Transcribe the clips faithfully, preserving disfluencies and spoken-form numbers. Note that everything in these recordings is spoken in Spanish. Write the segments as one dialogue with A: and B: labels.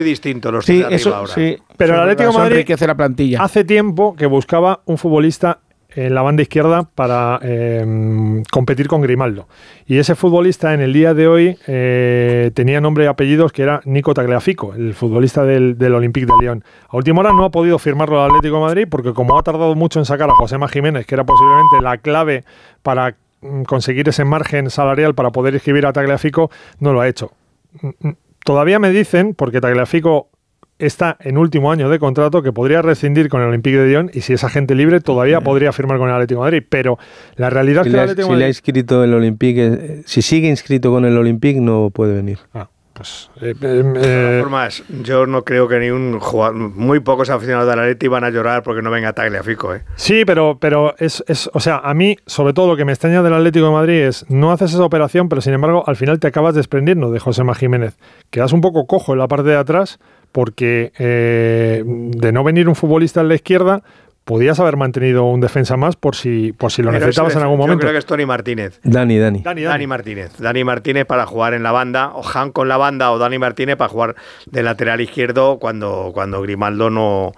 A: distinto los
B: sí,
A: de arriba
B: eso,
A: ahora.
B: Sí,
C: pero el Atlético de Madrid
B: enriquece la plantilla.
C: Hace tiempo que buscaba un futbolista en la banda izquierda para eh, competir con Grimaldo. Y ese futbolista en el día de hoy eh, tenía nombre y apellidos, que era Nico Tagliafico, el futbolista del, del Olympique de Lyon. A última hora no ha podido firmarlo el Atlético de Madrid porque como ha tardado mucho en sacar a Josema Jiménez, que era posiblemente la clave para conseguir ese margen salarial para poder inscribir a Tagliafico, no lo ha hecho. Todavía me dicen, porque Tagliafico está en último año de contrato, que podría rescindir con el Olympique de Lyon y si es agente libre todavía sí. podría firmar con el Atlético de Madrid, pero la realidad
D: si
C: es que
D: le,
C: el Atlético
D: si
C: Madrid...
D: le ha inscrito el Olympique, si sigue inscrito con el Olympique no puede venir.
C: Ah, pues... Eh, eh,
A: de todas formas, yo no creo que ni un jugador, muy pocos aficionados del Atlético van a llorar porque no venga Tagliafico, ¿eh?
C: Sí, pero, pero es, es, o sea, a mí, sobre todo lo que me extraña del Atlético de Madrid es, no haces esa operación, pero sin embargo, al final te acabas desprendiendo de Josema Jiménez. Quedas un poco cojo en la parte de atrás, porque eh, de no venir un futbolista en la izquierda, podías haber mantenido un defensa más por si, por si lo Pero necesitabas en algún momento.
A: Yo creo que es Tony Martínez.
D: Dani, Dani.
A: Dani, Dani. Dani Martínez. Dani Martínez para jugar en la banda, o Han con la banda, o Dani Martínez para jugar de lateral izquierdo cuando, cuando Grimaldo no...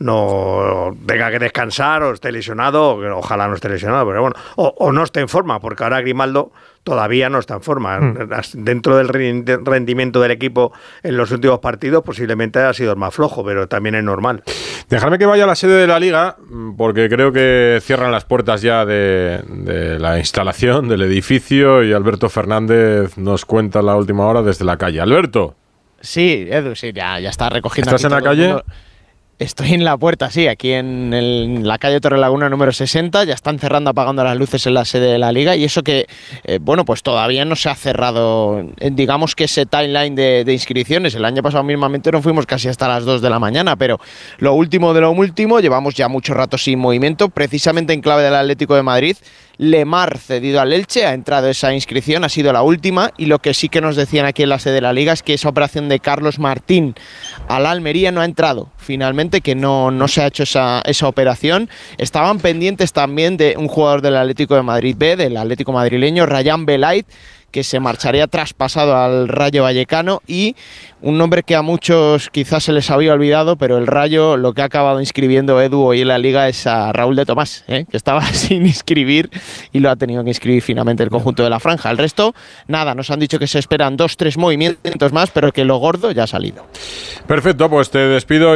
A: no tenga que descansar o esté lesionado, ojalá no esté lesionado, pero bueno, o, o no esté en forma, porque ahora Grimaldo todavía no está en forma. Mm. Dentro del rendimiento del equipo en los últimos partidos posiblemente ha sido el más flojo, pero también es normal.
E: Dejadme que vaya a la sede de la Liga, porque creo que cierran las puertas ya de, de la instalación del edificio y Alberto Fernández nos cuenta la última hora desde la calle. Alberto.
B: Sí, Edu, sí, ya, ya está recogiendo.
E: ¿Estás en la calle?
B: Estoy en la puerta, sí, aquí en, el, en la calle Torrelaguna número sesenta, ya están cerrando, apagando las luces en la sede de la Liga y eso que, eh, bueno, pues todavía no se ha cerrado, eh, digamos que ese timeline de, de inscripciones. El año pasado mismamente nos fuimos casi hasta las dos de la mañana, pero lo último de lo último, llevamos ya mucho rato sin movimiento, precisamente en clave del Atlético de Madrid. Lemar cedido al Elche, ha entrado esa inscripción, ha sido la última, y lo que sí que nos decían aquí en la sede de la Liga es que esa operación de Carlos Martín a la Almería no ha entrado, finalmente, que no, no se ha hecho esa, esa operación. Estaban pendientes también de un jugador del Atlético de Madrid B, del Atlético madrileño, Rayán Belait, que se marcharía traspasado al Rayo Vallecano, y un nombre que a muchos quizás se les había olvidado, pero el Rayo lo que ha acabado inscribiendo Edu hoy en la Liga es a Raúl de Tomás, ¿eh? que estaba sin inscribir y lo ha tenido que inscribir finalmente el conjunto de la franja. El resto, nada, nos han dicho que se esperan dos, tres movimientos más, pero que lo gordo ya ha salido.
E: Perfecto, pues te despido y,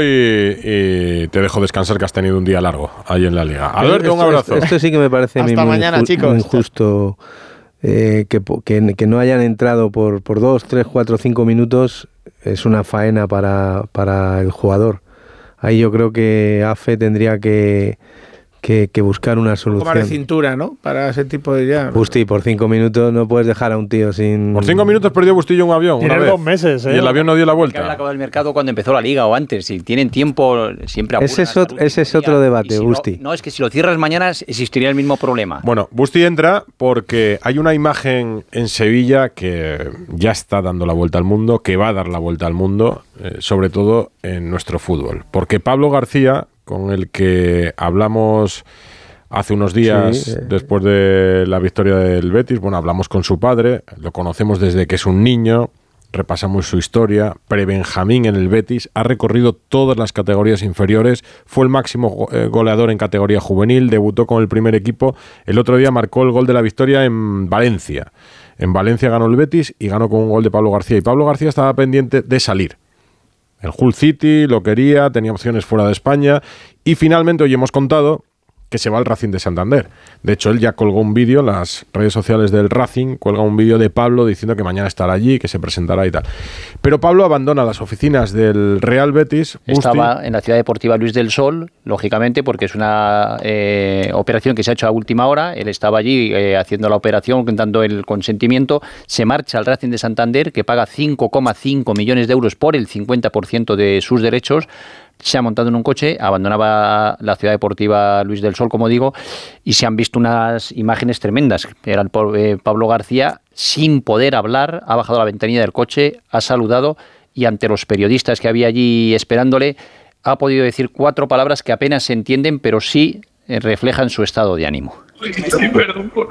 E: y te dejo descansar, que has tenido un día largo ahí en la Liga. Alberto, un abrazo.
D: Esto, esto sí que me parece
B: Hasta
D: muy,
B: mañana,
D: muy,
B: chicos.
D: muy injusto. Eh, que, que, que no hayan entrado por, por dos, tres, cuatro, cinco minutos es una faena para, para el jugador. Ahí yo creo que A F E tendría que, que, que buscar una solución.
B: Como de cintura, ¿no? Para ese tipo de ya.
D: Busti, por cinco minutos no puedes dejar a un tío sin...
E: Por cinco minutos perdió Bustillo un avión.
C: Tiene dos meses, ¿eh?
E: Y el avión no dio la vuelta.
F: Que acabado el mercado cuando empezó la Liga o antes. Si tienen tiempo, siempre apuran.
D: Ese es otro, ese es otro debate,
F: si
D: Busti.
F: No, no, es que si lo cierras mañana existiría el mismo problema.
E: Bueno, Busti entra porque hay una imagen en Sevilla que ya está dando la vuelta al mundo, que va a dar la vuelta al mundo, eh, sobre todo en nuestro fútbol. Porque Pablo García, con el que hablamos hace unos días, sí, eh. después de la victoria del Betis, bueno, hablamos con su padre, lo conocemos desde que es un niño, repasamos su historia, pre-Benjamín en el Betis, ha recorrido todas las categorías inferiores, fue el máximo goleador en categoría juvenil, debutó con el primer equipo, el otro día marcó el gol de la victoria en Valencia. En Valencia ganó el Betis y ganó con un gol de Pablo García, y Pablo García estaba pendiente de salir. El Hull City lo quería, tenía opciones fuera de España, y finalmente hoy hemos contado que se va al Racing de Santander. De hecho, él ya colgó un vídeo en las redes sociales del Racing, cuelga un vídeo de Pablo diciendo que mañana estará allí, que se presentará y tal. Pero Pablo abandona las oficinas del Real Betis.
F: Estaba
E: Busti.
F: en la Ciudad Deportiva Luis del Sol, lógicamente, porque es una eh, operación que se ha hecho a última hora. Él estaba allí eh, haciendo la operación, dando el consentimiento. Se marcha al Racing de Santander, que paga cinco coma cinco millones de euros por el cincuenta por ciento de sus derechos. Se ha montado en un coche, abandonaba la Ciudad Deportiva Luis del Sol, como digo, y se han visto unas imágenes tremendas. Era el eh, Pablo García, sin poder hablar, ha bajado la ventanilla del coche, ha saludado, y ante los periodistas que había allí esperándole, ha podido decir cuatro palabras que apenas se entienden, pero sí eh, reflejan su estado de ánimo.
G: Perdón por,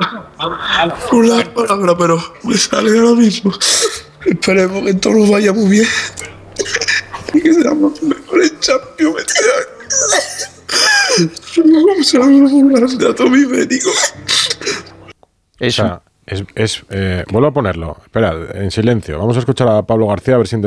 G: por la palabra, pero me sale ahora mismo. Esperemos que todo nos vaya muy bien. y que seamos los mejores Champions este año. Vamos a un dato mimético.
E: Eso. O sea, es, es, eh, vuelvo a ponerlo. Espera, en silencio. Vamos a escuchar a Pablo García a ver si